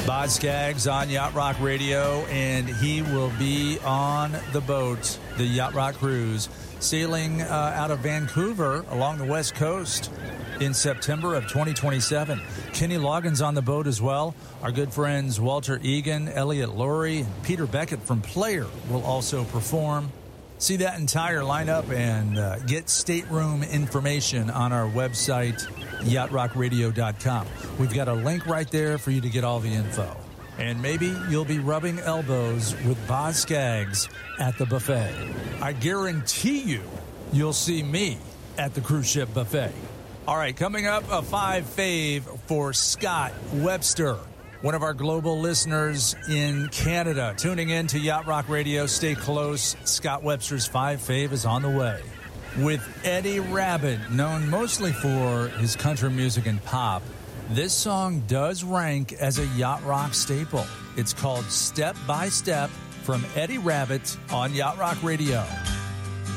Boz Skaggs on Yacht Rock Radio, and he will be on the boat, the Yacht Rock Cruise, sailing out of Vancouver along the West Coast in September of 2027. Kenny Loggins on the boat as well. Our good friends Walter Egan, Elliot Lurie, and Peter Beckett from Player will also perform. See that entire lineup and get stateroom information on our website, yachtrockradio.com. We've got a link right there for you to get all the info. And maybe you'll be rubbing elbows with Boz Skaggs at the buffet. I guarantee you'll see me at the cruise ship buffet. All right, coming up, a 5 fave for Scott Webster, one of our global listeners in Canada. Tuning in to Yacht Rock Radio. Stay close. Scott Webster's 5 fave is on the way. With Eddie Rabbitt, known mostly for his country music and pop, this song does rank as a Yacht Rock staple. It's called Step by Step from Eddie Rabbitt on Yacht Rock Radio.